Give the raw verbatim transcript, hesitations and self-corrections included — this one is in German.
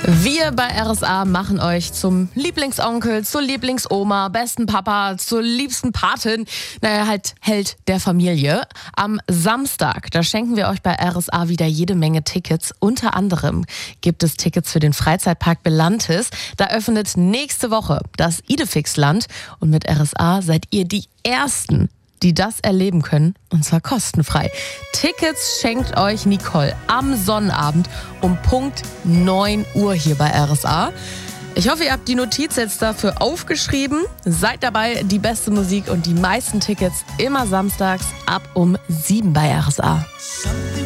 Wir bei R S A machen euch zum Lieblingsonkel, zur Lieblingsoma, besten Papa, zur liebsten Patin, naja, halt Held der Familie. Am Samstag, da schenken wir euch bei R S A wieder jede Menge Tickets. Unter anderem gibt es Tickets für den Freizeitpark Belantis. Da öffnet nächste Woche das Idefix-Land und mit R S A seid ihr die Ersten, die das erleben können, und zwar kostenfrei. Tickets schenkt euch Nicole am Sonnabend um Punkt neun Uhr hier bei R S A. Ich hoffe, ihr habt die Notiz jetzt dafür aufgeschrieben. Seid dabei, die beste Musik und die meisten Tickets immer samstags ab um sieben bei R S A.